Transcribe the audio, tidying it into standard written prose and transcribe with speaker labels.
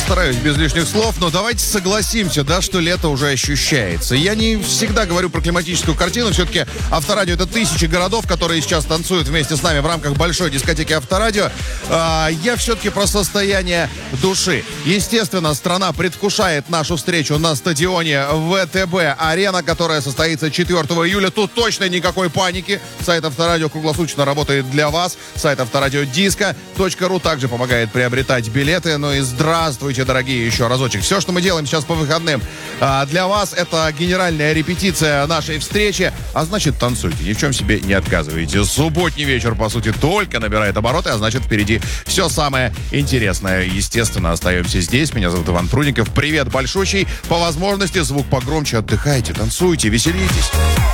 Speaker 1: постараюсь без лишних слов, но давайте согласимся, да, что лето уже ощущается. Я не всегда говорю про климатическую картину, все-таки Авторадио — это тысячи городов, которые сейчас танцуют вместе с нами в рамках большой дискотеки Авторадио. Я все-таки про состояние души. Естественно, страна предвкушает нашу встречу на стадионе ВТБ-Арена, которая состоится 4 июля. Тут точно никакой паники. Сайт Авторадио круглосуточно работает для вас. Сайт авторадиодиско.ру также помогает приобретать билеты. Ну и здравствуйте, дорогие, еще разочек. Все, что мы делаем сейчас по выходным для вас, это генеральная репетиция нашей встречи. А значит, танцуйте, ни в чем себе не отказывайте. Субботний вечер, по сути, только набирает обороты, а значит, впереди все самое интересное. Естественно, остаемся здесь. Меня зовут Иван Прудников. Привет большущий. По возможности звук погромче. Отдыхайте, танцуйте, веселитесь.